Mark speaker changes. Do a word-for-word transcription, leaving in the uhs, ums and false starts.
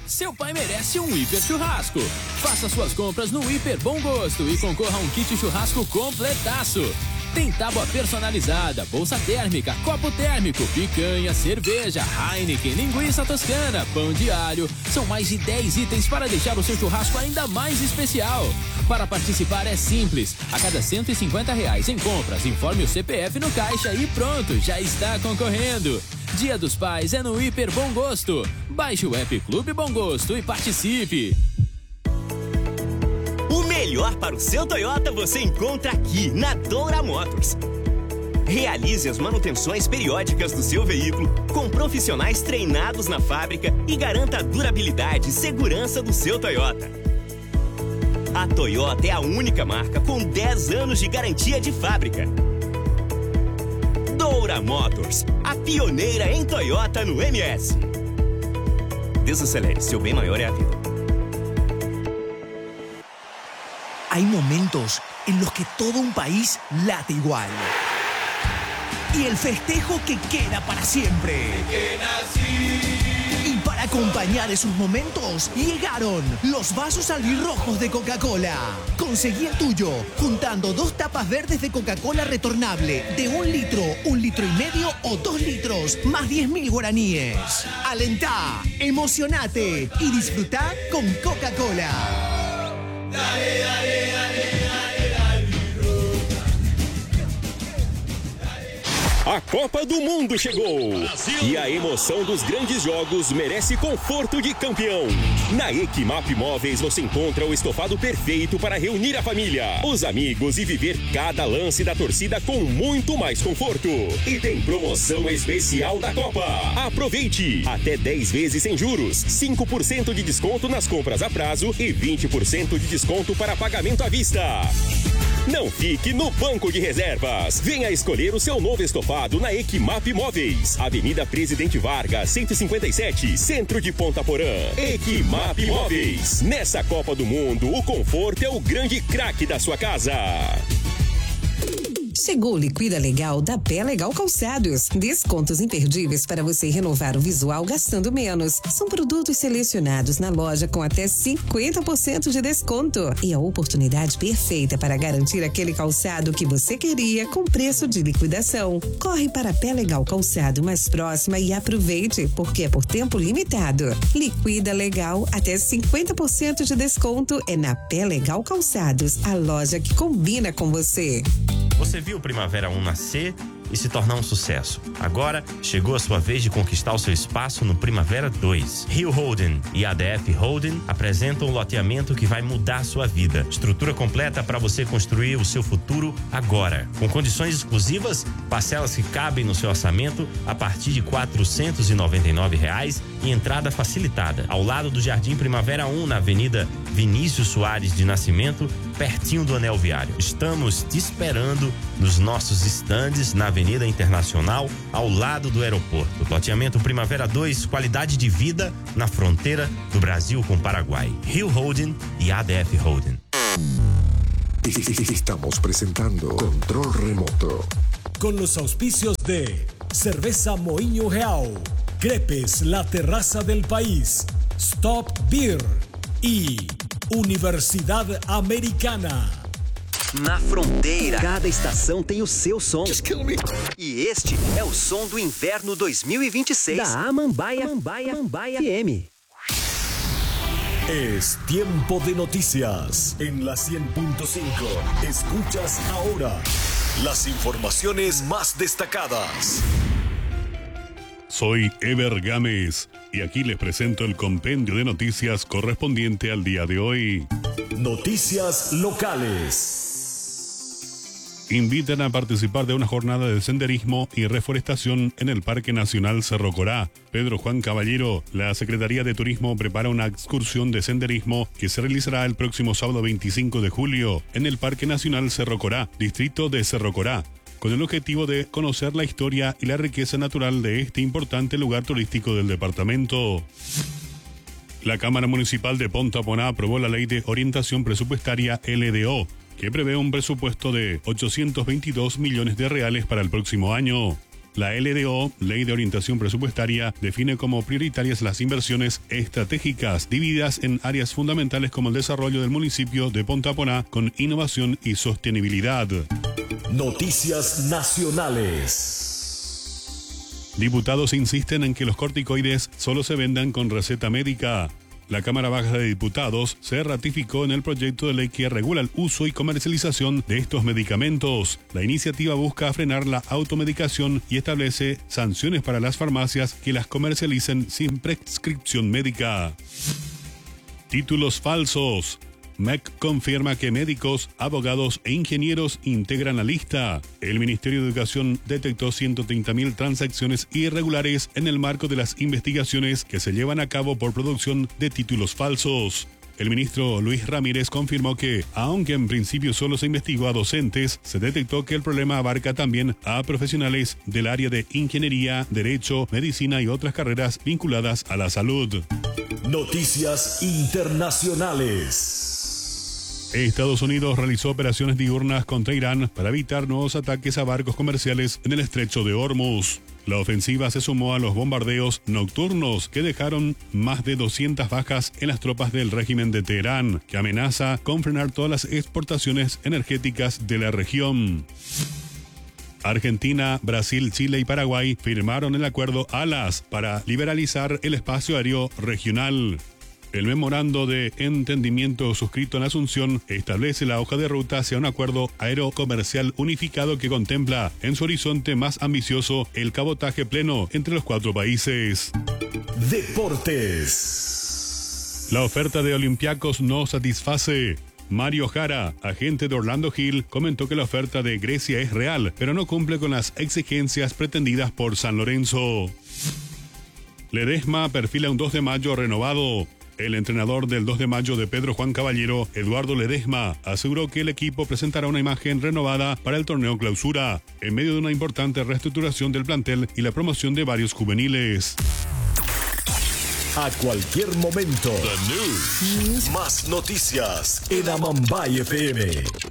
Speaker 1: seu pai merece um hiper churrasco. Faça suas compras no Hiper Bom Gosto e concorra a um kit churrasco completaço. Tem tábua personalizada, bolsa térmica, copo térmico, picanha, cerveja, Heineken, linguiça toscana, pão de alho. São mais de dez itens para deixar o seu churrasco ainda mais especial. Para participar é simples. A cada cento e cinquenta reais em compras, informe o C P F no caixa e pronto, já está concorrendo. Dia dos Pais é no Hiper Bom Gosto. Baixe o app Clube Bom Gosto e participe.
Speaker 2: O melhor para o seu Toyota você encontra aqui, na Doura Motors. Realize as manutenções periódicas do seu veículo com profissionais treinados na fábrica e garanta a durabilidade e segurança do seu Toyota. A Toyota é a única marca com dez anos de garantia de fábrica. Doura Motors, a pioneira em Toyota no M S. Desacelere, seu bem maior é a vida.
Speaker 3: Hay momentos en los que todo un país late igual. Y el festejo que queda para siempre. Y para acompañar esos momentos, llegaron los vasos albirrojos de Coca-Cola. Conseguí el tuyo juntando dos tapas verdes de Coca-Cola retornable de un litro, un litro y medio o dos litros, más diez mil guaraníes. Alentá, emocionate y disfrutá con Coca-Cola. Dale, dale, dale, dale, dale.
Speaker 4: A Copa do Mundo chegou! Brasil. E a emoção dos grandes jogos merece conforto de campeão. Na Equimap Móveis você encontra o estofado perfeito para reunir a família, os amigos e viver cada lance da torcida com muito mais conforto. E tem promoção especial da Copa. Aproveite! Até dez vezes sem juros, cinco por cento de desconto nas compras a prazo e vinte por cento de desconto para pagamento à vista. Não fique no banco de reservas. Venha escolher o seu novo estofado na Equimap Móveis. Avenida Presidente Vargas, cento e cinquenta e sete, Centro de Ponta Porã. Equimap Móveis. Nessa Copa do Mundo, o conforto é o grande craque da sua casa.
Speaker 5: Chegou o Liquida Legal da Pé Legal Calçados. Descontos imperdíveis para você renovar o visual gastando menos. São produtos selecionados na loja com até cinquenta por cento de desconto. E a oportunidade perfeita para garantir aquele calçado que você queria com preço de liquidação. Corre para a Pé Legal Calçado mais próxima e aproveite, porque é por tempo limitado. Liquida Legal, até cinquenta por cento de desconto é na Pé Legal Calçados, a loja que combina com você.
Speaker 6: Você viu o Primavera um nascer e se tornar um sucesso. Agora, chegou a sua vez de conquistar o seu espaço no Primavera dois. Rio Holden e A D F Holden apresentam um loteamento que vai mudar a sua vida. Estrutura completa para você construir o seu futuro agora. Com condições exclusivas, parcelas que cabem no seu orçamento a partir de quatrocentos e noventa e nove reais e entrada facilitada. Ao lado do Jardim Primavera um, na Avenida Vinícius Soares de Nascimento, pertinho do Anel Viário. Estamos te esperando nos nossos estandes na Avenida Internacional, ao lado do aeroporto. Loteamento Primavera dois, qualidade de vida na fronteira do Brasil com o Paraguai. Rio Holden e A D F Holden.
Speaker 7: Estamos presentando Control Remoto.
Speaker 8: Con los auspicios de Cerveza Moinho Real, Crepes, la terraza del país, Stop Beer e Universidad Americana.
Speaker 2: Na fronteira, cada estação tem o seu som. E este é o som do inverno dois mil e vinte e seis da Amambaia, Amambaia, Amambaia F M.
Speaker 8: Es tiempo de noticias en la cien punto cinco. Escuchas ahora las informaciones más destacadas.
Speaker 9: Soy Ever Gámez y aquí les presento el compendio de noticias correspondiente al día de hoy.
Speaker 8: Noticias locales.
Speaker 9: Invitan a participar de una jornada de senderismo y reforestación en el Parque Nacional Cerro Corá. Pedro Juan Caballero, la Secretaría de Turismo prepara una excursión de senderismo que se realizará el próximo sábado veinticinco de julio en el Parque Nacional Cerro Corá, distrito de Cerro Corá, con el objetivo de conocer la historia y la riqueza natural de este importante lugar turístico del departamento. La Cámara Municipal de Ponta Poná aprobó la Ley de Orientación Presupuestaria L D O, que prevé un presupuesto de ochocientos veintidós millones de reales para el próximo año. La L D O, Ley de Orientación Presupuestaria, define como prioritarias las inversiones estratégicas divididas en áreas fundamentales como el desarrollo del municipio de Ponta con innovación y sostenibilidad.
Speaker 8: Noticias nacionales.
Speaker 9: Diputados insisten en que los corticoides solo se vendan con receta médica. La Cámara Baja de Diputados se ratificó en el proyecto de ley que regula el uso y comercialización de estos medicamentos. La iniciativa busca frenar la automedicación y establece sanciones para las farmacias que las comercialicen sin prescripción médica. Títulos falsos. M E C confirma que médicos, abogados e ingenieros integran la lista. El Ministerio de Educación detectó ciento treinta mil transacciones irregulares en el marco de las investigaciones que se llevan a cabo por producción de títulos falsos. El ministro Luis Ramírez confirmó que, aunque en principio solo se investigó a docentes, se detectó que el problema abarca también a profesionales del área de ingeniería, derecho, medicina y otras carreras vinculadas a la salud.
Speaker 8: Noticias internacionales.
Speaker 9: Estados Unidos realizó operaciones diurnas contra Irán para evitar nuevos ataques a barcos comerciales en el estrecho de Hormuz. La ofensiva se sumó a los bombardeos nocturnos que dejaron más de doscientas bajas en las tropas del régimen de Teherán, que amenaza con frenar todas las exportaciones energéticas de la región. Argentina, Brasil, Chile y Paraguay firmaron el acuerdo ALAS para liberalizar el espacio aéreo regional. El memorando de entendimiento suscrito en Asunción establece la hoja de ruta hacia un acuerdo aerocomercial unificado que contempla en su horizonte más ambicioso el cabotaje pleno entre los cuatro países.
Speaker 8: Deportes.
Speaker 9: La oferta de Olympiacos no satisface. Mario Jara, agente de Orlando Gil, comentó que la oferta de Grecia es real, pero no cumple con las exigencias pretendidas por San Lorenzo. Ledesma perfila un dos de mayo renovado. El entrenador del dos de mayo de Pedro Juan Caballero, Eduardo Ledesma, aseguró que el equipo presentará una imagen renovada para el torneo Clausura, en medio de una importante reestructuración del plantel y la promoción de varios juveniles.
Speaker 8: A cualquier momento, The News. Más noticias en Amambay F M.